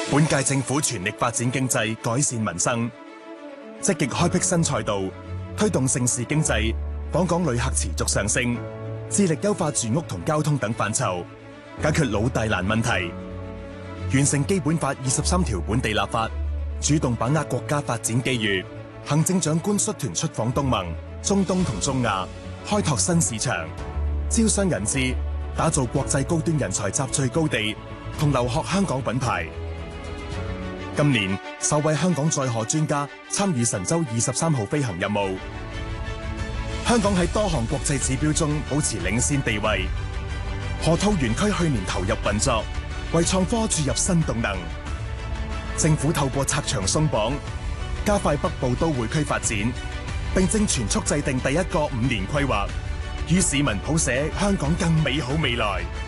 本屆政府全力發展經濟，改善民生，積極開闢新賽道，推動盛事經濟，訪港旅客持續上升，致力優化住屋同交通等範疇，解決老大難問題，完成基本法23條本地立法，主動把握國家發展機遇。行政長官率團出訪東盟、中東同中亞，開拓新市場，招商引資，打造國際高端人才集聚高地，同留學香港品牌。今年首位香港載荷專家參與神舟23號飛行任務，香港喺多項國際指標中保持領先地位。河套園區去年投入運作，為創科注入新動能。政府透過拆牆鬆綁，加快北部都會區發展，並正全速制定第一個5年規劃，與市民譜寫香港更美好未來。